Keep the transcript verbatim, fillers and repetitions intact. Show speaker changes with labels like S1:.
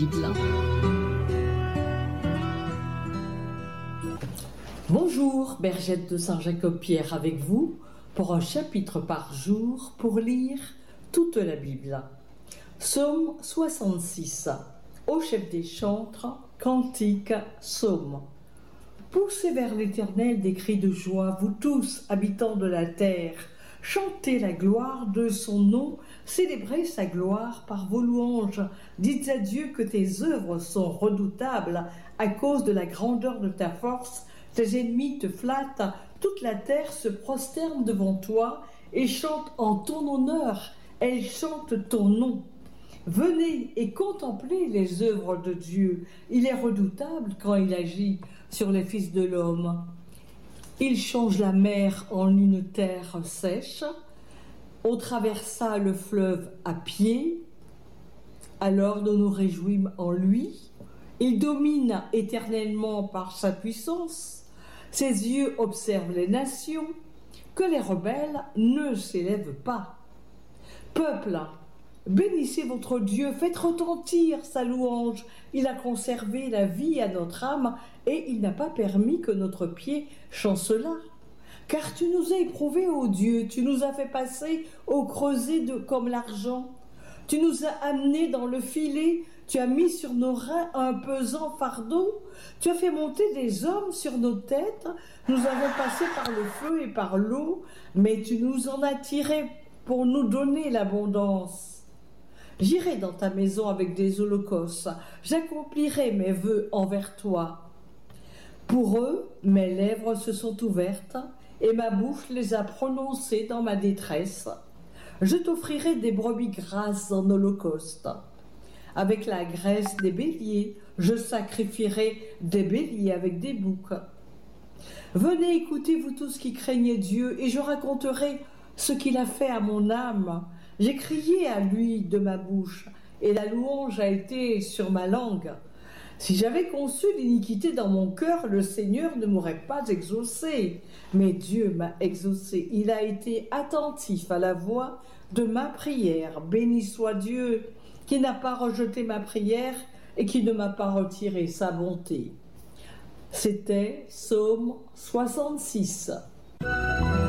S1: Bible.
S2: Bonjour, Bergette de Saint-Jacob-Pierre avec vous pour un chapitre par jour pour lire toute la Bible. Psaume soixante-six. Au chef des chantres, cantique, psaume. Poussez vers l'Éternel des cris de joie, vous tous, habitants de la terre. Chantez la gloire de son nom, célébrez sa gloire par vos louanges. Dites à Dieu que tes œuvres sont redoutables à cause de la grandeur de ta force. Tes ennemis te flattent, toute la terre se prosterne devant toi et chante en ton honneur, elle chante ton nom. Venez et contemplez les œuvres de Dieu, il est redoutable quand il agit sur les fils de l'homme. Il change la mer en une terre sèche, on traversa le fleuve à pied, alors nous nous réjouîmes en lui. Il domine éternellement par sa puissance, ses yeux observent les nations, que les rebelles ne s'élèvent pas. Peuple, bénissez votre Dieu, faites retentir sa louange. Il a conservé la vie à notre âme et il n'a pas permis que notre pied chancelât. Car tu nous as éprouvés, ô Dieu, tu nous as fait passer au creuset de, comme l'argent. Tu nous as amenés dans le filet, tu as mis sur nos reins un pesant fardeau. Tu as fait monter des hommes sur nos têtes. Nous avons passé par le feu et par l'eau, mais tu nous en as tirés pour nous donner l'abondance. J'irai dans ta maison avec des holocaustes, j'accomplirai mes vœux envers toi. Pour eux, mes lèvres se sont ouvertes et ma bouche les a prononcées dans ma détresse. Je t'offrirai des brebis grasses en holocauste. Avec la graisse des béliers, je sacrifierai des béliers avec des boucs. Venez écouter, vous tous qui craignez Dieu, et je raconterai ce qu'il a fait à mon âme. J'ai crié à lui de ma bouche, et la louange a été sur ma langue. Si j'avais conçu l'iniquité dans mon cœur, le Seigneur ne m'aurait pas exaucé. Mais Dieu m'a exaucé. Il a été attentif à la voix de ma prière. Béni soit Dieu qui n'a pas rejeté ma prière et qui ne m'a pas retiré sa bonté. C'était Psaume soixante-six.